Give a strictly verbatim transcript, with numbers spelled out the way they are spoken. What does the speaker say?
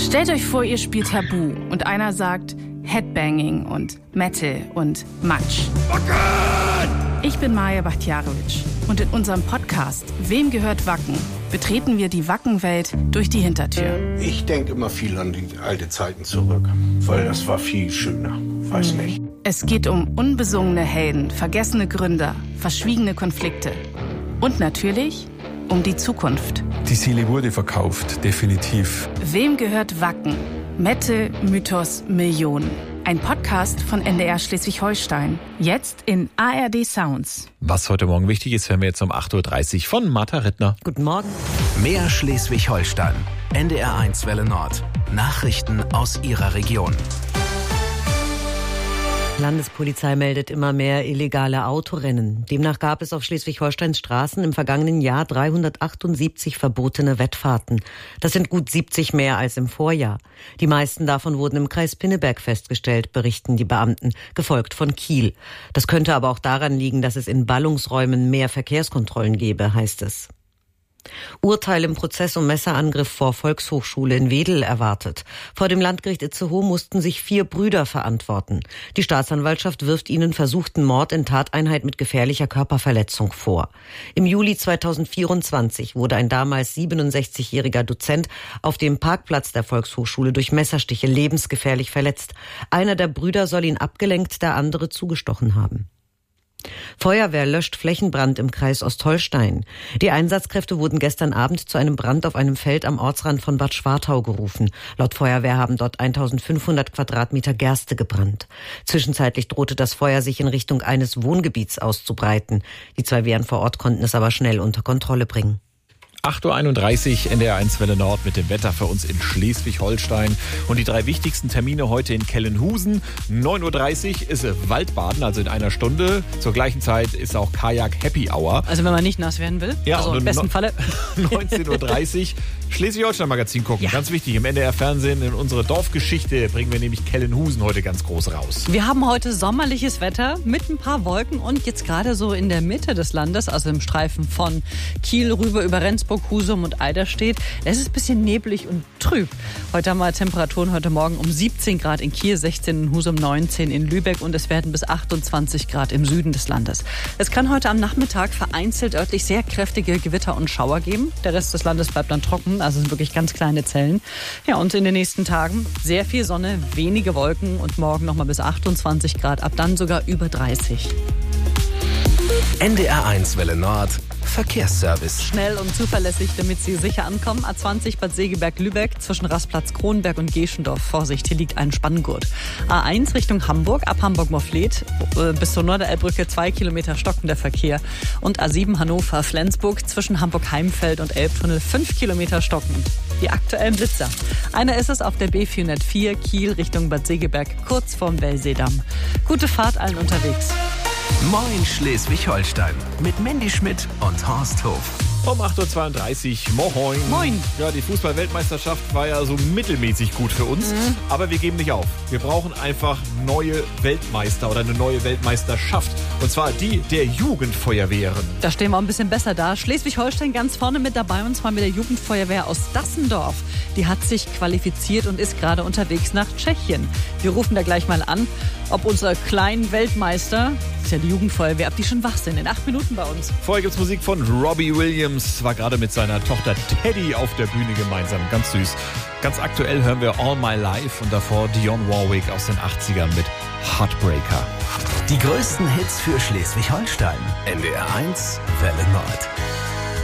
Stellt euch vor, ihr spielt Tabu und einer sagt Headbanging und Metal und Matsch. Ich bin Maja Bachtjarowitsch und in unserem Podcast Wem gehört Wacken? Betreten wir die Wackenwelt durch die Hintertür. Ich denke immer viel an die alten Zeiten zurück, weil das war viel schöner. Weiß nicht. Es geht um unbesungene Helden, vergessene Gründer, verschwiegene Konflikte und natürlich um die Zukunft. Die Seele wurde verkauft, definitiv. Wem gehört Wacken? Metal, Mythos, Millionen. Ein Podcast von N D R Schleswig-Holstein. Jetzt in A R D Sounds. Was heute Morgen wichtig ist, hören wir jetzt um acht Uhr dreißig von Martha Rittner. Guten Morgen. Mehr Schleswig-Holstein. N D R eins Welle Nord. Nachrichten aus Ihrer Region. Landespolizei meldet immer mehr illegale Autorennen. Demnach gab es auf Schleswig-Holsteins Straßen im vergangenen Jahr dreihundertachtundsiebzig verbotene Wettfahrten. Das sind gut siebzig mehr als im Vorjahr. Die meisten davon wurden im Kreis Pinneberg festgestellt, berichten die Beamten, gefolgt von Kiel. Das könnte aber auch daran liegen, dass es in Ballungsräumen mehr Verkehrskontrollen gäbe, heißt es. Urteil im Prozess um Messerangriff vor Volkshochschule in Wedel erwartet. Vor dem Landgericht Itzehoe mussten sich vier Brüder verantworten. Die Staatsanwaltschaft wirft ihnen versuchten Mord in Tateinheit mit gefährlicher Körperverletzung vor. Im Juli zweitausendvierundzwanzig wurde ein damals siebenundsechzigjähriger Dozent auf dem Parkplatz der Volkshochschule durch Messerstiche lebensgefährlich verletzt. Einer der Brüder soll ihn abgelenkt, der andere zugestochen haben. Feuerwehr löscht Flächenbrand im Kreis Ostholstein. Die Einsatzkräfte wurden gestern Abend zu einem Brand auf einem Feld am Ortsrand von Bad Schwartau gerufen. Laut Feuerwehr haben dort eintausendfünfhundert Quadratmeter Gerste gebrannt. Zwischenzeitlich drohte das Feuer sich in Richtung eines Wohngebiets auszubreiten. Die zwei Wehren vor Ort konnten es aber schnell unter Kontrolle bringen. acht Uhr einunddreißig, N D R eins Welle Nord mit dem Wetter für uns in Schleswig-Holstein. Und die drei wichtigsten Termine heute in Kellenhusen. neun Uhr dreißig ist Waldbaden, also in einer Stunde. Zur gleichen Zeit ist auch Kajak Happy Hour. Also wenn man nicht nass werden will, ja, also im besten no- Falle. neunzehn Uhr dreißig, Schleswig-Holstein-Magazin gucken. Ja. Ganz wichtig, im N D R-Fernsehen, in unsere Dorfgeschichte bringen wir nämlich Kellenhusen heute ganz groß raus. Wir haben heute sommerliches Wetter mit ein paar Wolken und jetzt gerade so in der Mitte des Landes, also im Streifen von Kiel rüber über Rendsburg, Husum und Eiderstedt. Es ist ein bisschen neblig und trüb. Heute haben wir Temperaturen heute Morgen um siebzehn Grad in Kiel, sechzehn in Husum, neunzehn in Lübeck und es werden bis achtundzwanzig Grad im Süden des Landes. Es kann heute am Nachmittag vereinzelt örtlich sehr kräftige Gewitter und Schauer geben. Der Rest des Landes bleibt dann trocken, also sind wirklich ganz kleine Zellen. Ja, und in den nächsten Tagen sehr viel Sonne, wenige Wolken und morgen nochmal bis achtundzwanzig Grad, ab dann sogar über dreißig. N D R eins Welle Nord. Verkehrsservice. Schnell und zuverlässig, damit Sie sicher ankommen. A zwanzig Bad Segeberg-Lübeck zwischen Rastplatz Kronberg und Geschendorf. Vorsicht, hier liegt ein Spanngurt. A eins Richtung Hamburg, ab Hamburg-Morfleet bis zur Norderelbbrücke zwei Kilometer stockender Verkehr. Und A sieben Hannover-Flensburg zwischen Hamburg-Heimfeld und Elbtunnel fünf Kilometer stockend. Die aktuellen Blitzer. Einer ist es auf der B vierhundertvier Kiel Richtung Bad Segeberg, kurz vorm Wellseedamm. Gute Fahrt allen unterwegs. Moin Schleswig-Holstein mit Mandy Schmidt und Horst Hof. Um acht Uhr zweiunddreißig, moin. Moin. Ja, die Fußball-Weltmeisterschaft war ja so mittelmäßig gut für uns, mhm. aber wir geben nicht auf. Wir brauchen einfach neue Weltmeister oder eine neue Weltmeisterschaft. Und zwar die der Jugendfeuerwehren. Da stehen wir auch ein bisschen besser da. Schleswig-Holstein ganz vorne mit dabei und zwar mit der Jugendfeuerwehr aus Dassendorf. Die hat sich qualifiziert und ist gerade unterwegs nach Tschechien. Wir rufen da gleich mal an, ob unser kleinen Weltmeister, das ist ja die Jugendfeuerwehr, ob die schon wach sind. In acht Minuten bei uns. Vorher gibt's Musik von Robbie Williams. War gerade mit seiner Tochter Teddy auf der Bühne gemeinsam. Ganz süß. Ganz aktuell hören wir All My Life und davor Dionne Warwick aus den achtzigern mit Heartbreaker. Die größten Hits für Schleswig-Holstein. N D R eins Welle Nord.